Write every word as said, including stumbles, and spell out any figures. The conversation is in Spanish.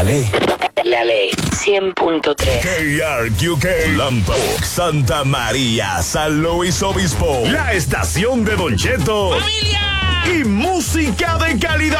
ley. La ley cien punto tres. K R Q K, Lampo, Santa María, San Luis Obispo. La estación de Don Cheto. ¡Familia! Y música de calidad.